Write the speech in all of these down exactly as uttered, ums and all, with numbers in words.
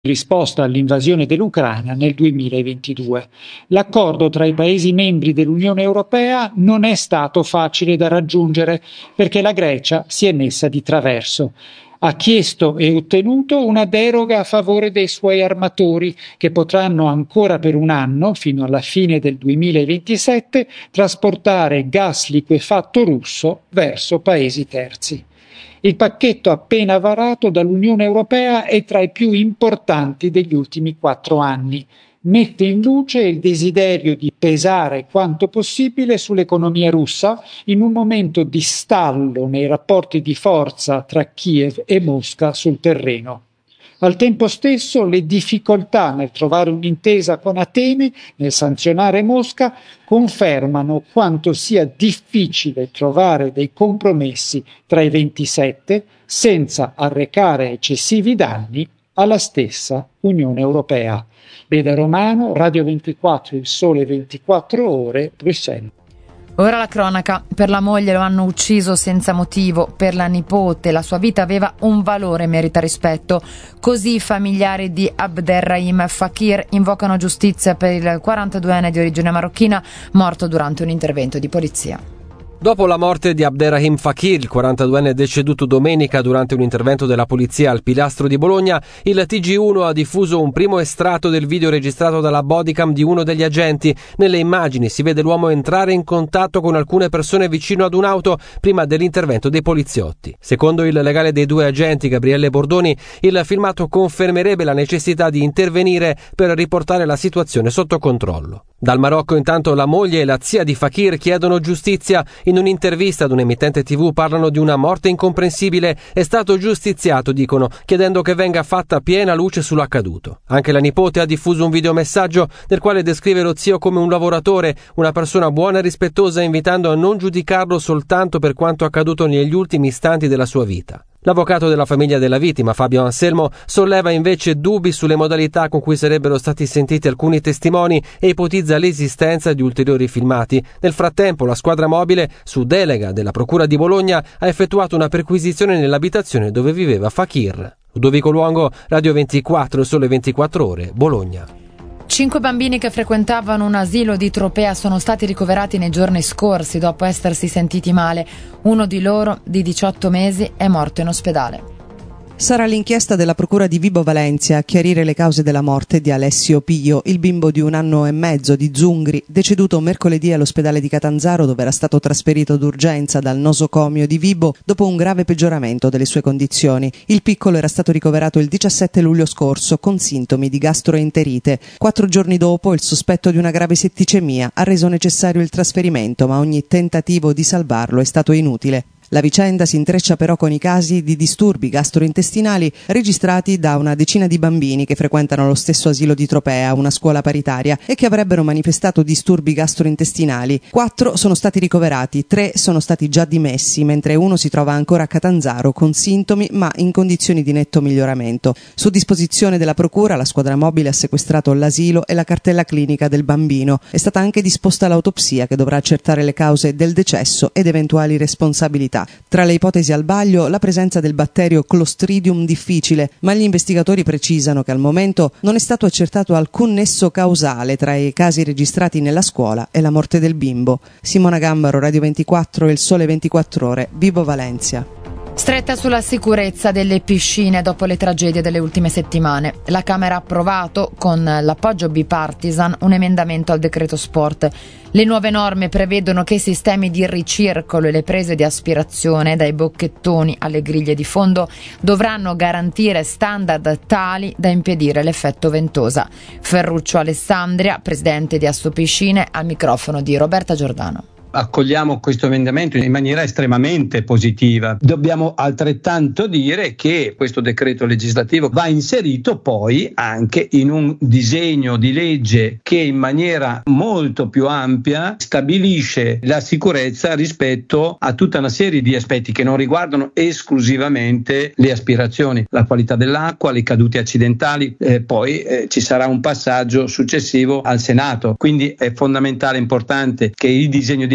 risposta all'invasione dell'Ucraina nel duemilaventidue. L'accordo tra i Paesi membri dell'Unione Europea non è stato facile da raggiungere perché la Grecia si è messa di traverso. Ha chiesto e ottenuto una deroga a favore dei suoi armatori che potranno ancora per un anno, fino alla fine del duemilaventisette, trasportare gas liquefatto russo verso paesi terzi. Il pacchetto appena varato dall'Unione Europea è tra i più importanti degli ultimi quattro anni. Mette in luce il desiderio di pesare quanto possibile sull'economia russa in un momento di stallo nei rapporti di forza tra Kiev e Mosca sul terreno. Al tempo stesso le difficoltà nel trovare un'intesa con Atene, nel sanzionare Mosca, confermano quanto sia difficile trovare dei compromessi tra i ventisette senza arrecare eccessivi danni alla stessa Unione Europea. Beda Romano, Radio ventiquattro, Il Sole ventiquattro Ore, Bruxelles. Ora la cronaca. Per la moglie lo hanno ucciso senza motivo, per la nipote la sua vita aveva un valore e merita rispetto. Così i familiari di Abderrahim Fakir invocano giustizia per il quarantaduenne di origine marocchina morto durante un intervento di polizia. Dopo la morte di Abderrahim Fakir, il quarantaduenne deceduto domenica durante un intervento della polizia al Pilastro di Bologna, il T G uno ha diffuso un primo estratto del video registrato dalla bodycam di uno degli agenti. Nelle immagini si vede l'uomo entrare in contatto con alcune persone vicino ad un'auto prima dell'intervento dei poliziotti. Secondo il legale dei due agenti, Gabriele Bordoni, il filmato confermerebbe la necessità di intervenire per riportare la situazione sotto controllo. Dal Marocco intanto la moglie e la zia di Fakir chiedono giustizia. In un'intervista ad un'emittente tivù parlano di una morte incomprensibile. È stato giustiziato, dicono, chiedendo che venga fatta piena luce sull'accaduto. Anche la nipote ha diffuso un videomessaggio nel quale descrive lo zio come un lavoratore, una persona buona e rispettosa, invitando a non giudicarlo soltanto per quanto accaduto negli ultimi istanti della sua vita. L'avvocato della famiglia della vittima, Fabio Anselmo, solleva invece dubbi sulle modalità con cui sarebbero stati sentiti alcuni testimoni e ipotizza l'esistenza di ulteriori filmati. Nel frattempo, la squadra mobile, su delega della Procura di Bologna, ha effettuato una perquisizione nell'abitazione dove viveva Fakir. Ludovico Luongo, Radio ventiquattro, Sole ventiquattro Ore, Bologna. Cinque bambini che frequentavano un asilo di Tropea sono stati ricoverati nei giorni scorsi dopo essersi sentiti male. Uno di loro, di diciotto mesi, è morto in ospedale. Sarà l'inchiesta della Procura di Vibo Valentia a chiarire le cause della morte di Alessio Pio, il bimbo di un anno e mezzo di Zungri, deceduto mercoledì all'ospedale di Catanzaro, dove era stato trasferito d'urgenza dal nosocomio di Vibo dopo un grave peggioramento delle sue condizioni. Il piccolo era stato ricoverato il diciassette luglio scorso con sintomi di gastroenterite. Quattro giorni dopo il sospetto di una grave setticemia ha reso necessario il trasferimento, ma ogni tentativo di salvarlo è stato inutile. La vicenda si intreccia però con i casi di disturbi gastrointestinali registrati da una decina di bambini che frequentano lo stesso asilo di Tropea, una scuola paritaria, e che avrebbero manifestato disturbi gastrointestinali. Quattro sono stati ricoverati, tre sono stati già dimessi, mentre uno si trova ancora a Catanzaro con sintomi ma in condizioni di netto miglioramento. Su disposizione della Procura, la squadra mobile ha sequestrato l'asilo e la cartella clinica del bambino. È stata anche disposta l'autopsia che dovrà accertare le cause del decesso ed eventuali responsabilità. Tra le ipotesi al vaglio la presenza del batterio Clostridium difficile, ma gli investigatori precisano che al momento non è stato accertato alcun nesso causale tra i casi registrati nella scuola e la morte del bimbo. Simona Gambaro, Radio ventiquattro e Il Sole ventiquattro Ore, Vibo Valentia. Stretta sulla sicurezza delle piscine dopo le tragedie delle ultime settimane. La Camera ha approvato, con l'appoggio bipartisan, un emendamento al decreto sport. Le nuove norme prevedono che i sistemi di ricircolo e le prese di aspirazione, dai bocchettoni alle griglie di fondo, dovranno garantire standard tali da impedire l'effetto ventosa. Ferruccio Alessandria, presidente di Assopiscine, al microfono di Roberta Giordano. Accogliamo questo emendamento in maniera estremamente positiva. Dobbiamo altrettanto dire che questo decreto legislativo va inserito poi anche in un disegno di legge che in maniera molto più ampia stabilisce la sicurezza rispetto a tutta una serie di aspetti che non riguardano esclusivamente le aspirazioni, la qualità dell'acqua, le cadute accidentali, eh, poi eh, ci sarà un passaggio successivo al Senato, quindi è fondamentale e importante che il disegno di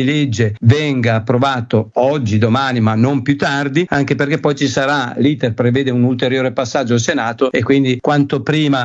legge venga approvato oggi, domani, ma non più tardi, anche perché poi ci sarà, l'iter prevede un ulteriore passaggio al Senato e quindi quanto prima